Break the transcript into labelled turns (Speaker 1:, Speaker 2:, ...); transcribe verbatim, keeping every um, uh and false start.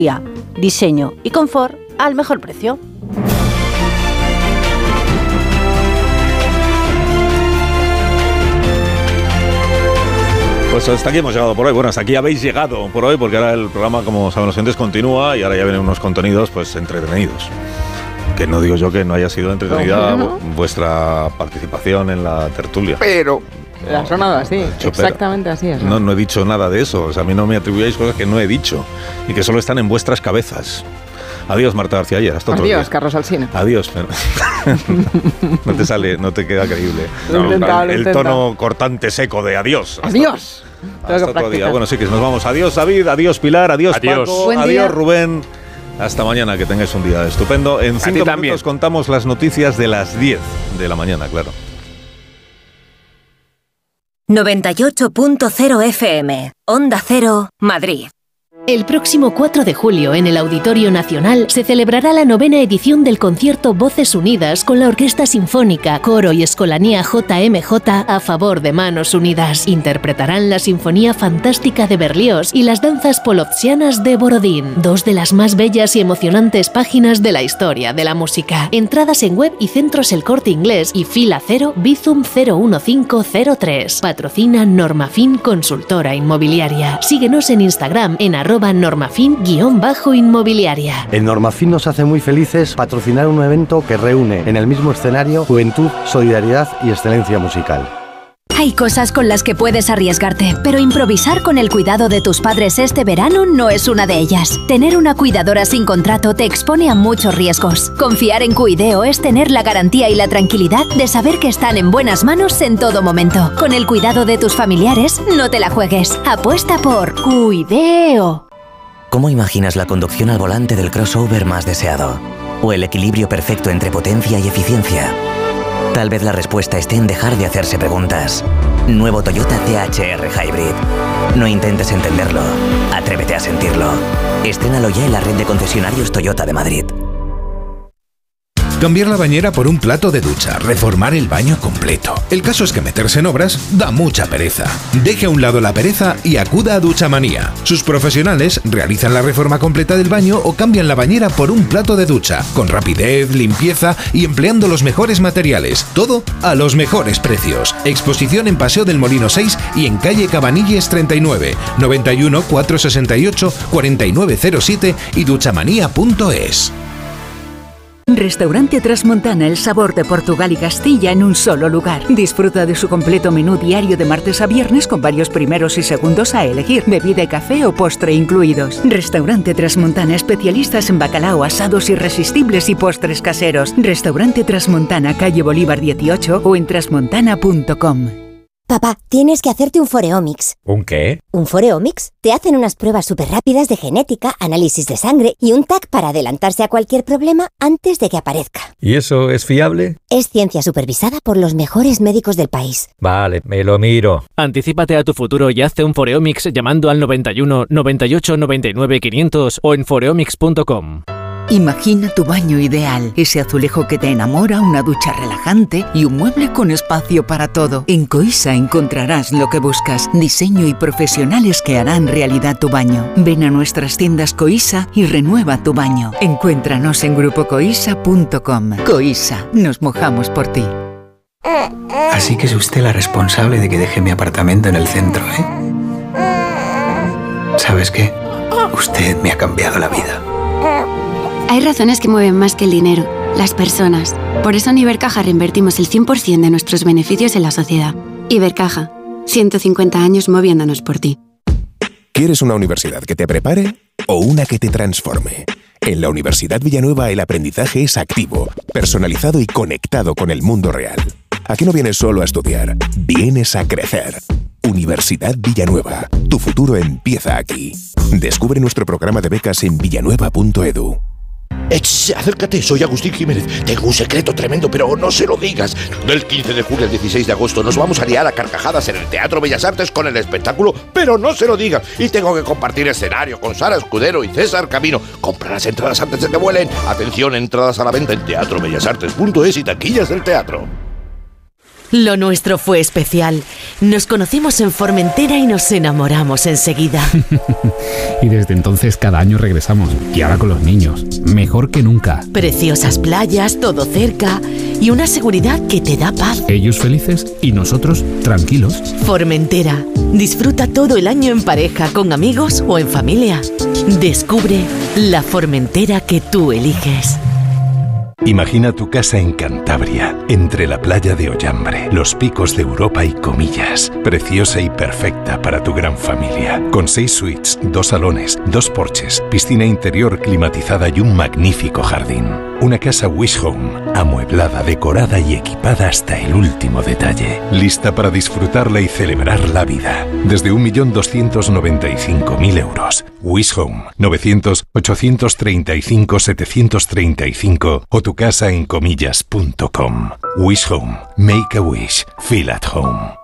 Speaker 1: Diseño y confort al mejor precio.
Speaker 2: Pues hasta aquí hemos llegado por hoy. Bueno, hasta aquí habéis llegado por hoy, porque ahora el programa, como saben los oyentes, continúa y ahora ya vienen unos contenidos pues entretenidos. Que no digo yo que no haya sido entretenida no, no. vuestra participación en la tertulia.
Speaker 3: Pero...
Speaker 4: No, ha sonado así, exactamente así es.
Speaker 2: No, no he dicho nada de eso. O sea, a mí no me atribuyáis cosas que no he dicho y que solo están en vuestras cabezas. Adiós, Marta García Ayer. Hasta otro día.
Speaker 4: Adiós, Carlos Alsina.
Speaker 2: Adiós. No te sale, no te queda creíble.
Speaker 4: Lo
Speaker 2: No,
Speaker 4: intentado,
Speaker 2: el
Speaker 4: lo intentado.
Speaker 2: tono cortante seco de adiós. Hasta,
Speaker 4: Adiós.
Speaker 2: Hasta otro día. Bueno, sí que nos vamos. Adiós, David. Adiós, Pilar. Adiós,
Speaker 5: Adiós.
Speaker 2: Paco.
Speaker 4: Buen
Speaker 2: Adiós,
Speaker 4: día.
Speaker 2: Rubén. Hasta mañana, que tengáis un día estupendo. En cinco minutos también. Contamos las noticias de las diez de la mañana, claro.
Speaker 6: noventa y ocho punto cero F M, Onda Cero, Madrid.
Speaker 7: El próximo cuatro de julio, en el Auditorio Nacional, se celebrará la novena edición del concierto Voces Unidas con la Orquesta Sinfónica, Coro y Escolanía J M J a favor de Manos Unidas. Interpretarán la Sinfonía Fantástica de Berlioz y las danzas polozzianas de Borodín, dos de las más bellas y emocionantes páginas de la historia de la música. Entradas en web y centros El Corte Inglés y Fila Cero Bizum cero uno cinco cero tres. Patrocina Normafin Consultora Inmobiliaria. Síguenos en Instagram en arroba normafin-inmobiliaria.
Speaker 8: En Normafin nos hace muy felices patrocinar un evento que reúne en el mismo escenario juventud, solidaridad y excelencia musical.
Speaker 9: Hay cosas con las que puedes arriesgarte, pero improvisar con el cuidado de tus padres este verano no es una de ellas. Tener una cuidadora sin contrato te expone a muchos riesgos. Confiar en Cuideo es tener la garantía y la tranquilidad de saber que están en buenas manos en todo momento. Con el cuidado de tus familiares, no te la juegues. Apuesta por Cuideo.
Speaker 10: ¿Cómo imaginas la conducción al volante del crossover más deseado? ¿O el equilibrio perfecto entre potencia y eficiencia? Tal vez la respuesta esté en dejar de hacerse preguntas. Nuevo Toyota C H R Hybrid. No intentes entenderlo, atrévete a sentirlo. Estrénalo ya en la red de concesionarios Toyota de Madrid.
Speaker 11: Cambiar la bañera por un plato de ducha, reformar el baño completo. El caso es que meterse en obras da mucha pereza. Deje a un lado la pereza y acuda a Duchamanía. Sus profesionales realizan la reforma completa del baño o cambian la bañera por un plato de ducha, con rapidez, limpieza y empleando los mejores materiales. Todo a los mejores precios. Exposición en Paseo del Molino seis y en calle Cabanilles treinta y nueve, noventa y uno, cuatrocientos sesenta y ocho, cuarenta y nueve cero siete y duchamanía punto es.
Speaker 12: Restaurante Trasmontana, el sabor de Portugal y Castilla en un solo lugar. Disfruta de su completo menú diario de martes a viernes con varios primeros y segundos a elegir, bebida y café o postre incluidos. Restaurante Trasmontana, especialistas en bacalao, asados irresistibles y postres caseros. Restaurante Trasmontana, calle Bolívar dieciocho o en trasmontana punto com.
Speaker 13: Papá, tienes que hacerte un Foreomics.
Speaker 5: ¿Un qué?
Speaker 13: ¿Un Foreomics? Te hacen unas pruebas súper rápidas de genética, análisis de sangre y un T A C para adelantarse a cualquier problema antes de que aparezca.
Speaker 5: ¿Y eso es fiable?
Speaker 13: Es ciencia supervisada por los mejores médicos del país.
Speaker 5: Vale, me lo miro.
Speaker 14: Anticípate a tu futuro y hazte un Foreomics llamando al noventa y uno, noventa y ocho, noventa y nueve, quinientos o en foreomics punto com.
Speaker 12: Imagina tu baño ideal, ese azulejo que te enamora, una ducha relajante y un mueble con espacio para todo. En Coisa encontrarás lo que buscas, diseño y profesionales que harán realidad tu baño. Ven a nuestras tiendas Coisa y renueva tu baño. Encuéntranos en grupo coisa punto com. Coisa, nos mojamos por ti.
Speaker 15: Así que es usted la responsable de que deje mi apartamento en el centro, ¿eh? ¿Sabes qué? Usted me ha cambiado la vida.
Speaker 16: Hay razones que mueven más que el dinero, las personas. Por eso en Ibercaja reinvertimos el cien por ciento de nuestros beneficios en la sociedad. Ibercaja, ciento cincuenta años moviéndonos por ti.
Speaker 17: ¿Quieres una universidad que te prepare o una que te transforme? En la Universidad Villanueva el aprendizaje es activo, personalizado y conectado con el mundo real. Aquí no vienes solo a estudiar, vienes a crecer. Universidad Villanueva, tu futuro empieza aquí. Descubre nuestro programa de becas en villanueva punto edu.
Speaker 18: Ech, acércate, soy Agustín Jiménez. Tengo un secreto tremendo, pero no se lo digas. Del quince de julio al dieciséis de agosto nos vamos a liar a carcajadas en el Teatro Bellas Artes con el espectáculo, pero no se lo digas. Y tengo que compartir escenario con Sara Escudero y César Camino. Compra las entradas antes de que vuelen. Atención, entradas a la venta en teatro bellas artes punto es y taquillas del teatro.
Speaker 3: Lo nuestro fue especial. Nos conocimos en Formentera y nos enamoramos enseguida.
Speaker 19: Y desde entonces cada año regresamos. Y ahora con los niños. Mejor que nunca.
Speaker 3: Preciosas playas, todo cerca y una seguridad que te da paz.
Speaker 19: Ellos felices y nosotros tranquilos.
Speaker 3: Formentera. Disfruta todo el año en pareja, con amigos o en familia. Descubre la Formentera que tú eliges.
Speaker 20: Imagina tu casa en Cantabria, entre la playa de Ollambre, los picos de Europa y Comillas. Preciosa y perfecta para tu gran familia. Con seis suites, dos salones, dos porches, piscina interior climatizada y un magnífico jardín. Una casa Wish Home, amueblada, decorada y equipada hasta el último detalle. Lista para disfrutarla y celebrar la vida. Desde un millón doscientos noventa y cinco mil euros. Wish Home, novecientos, ochocientos treinta y cinco, setecientos treinta y cinco o tu casa en comillas punto com. Wish Home. Make a wish. Feel at home.